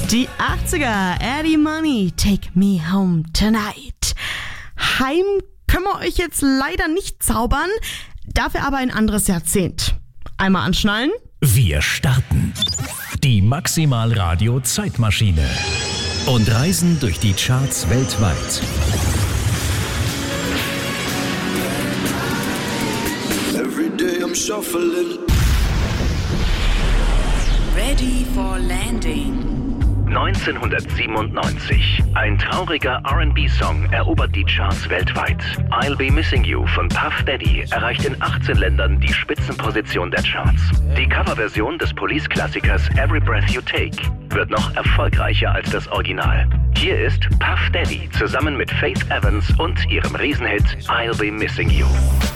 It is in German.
Die 80er, Eddie Money, Take Me Home Tonight. Heim können wir euch jetzt leider nicht zaubern, dafür aber ein anderes Jahrzehnt. Einmal anschnallen. Wir starten die Maximal Radio Zeitmaschine und reisen durch die Charts weltweit. Every day I'm shuffling. Ready for landing. 1997. Ein trauriger R&B-Song erobert die Charts weltweit. I'll Be Missing You von Puff Daddy erreicht in 18 Ländern die Spitzenposition der Charts. Die Coverversion des Police-Klassikers Every Breath You Take wird noch erfolgreicher als das Original. Hier ist Puff Daddy zusammen mit Faith Evans und ihrem Riesenhit I'll Be Missing You.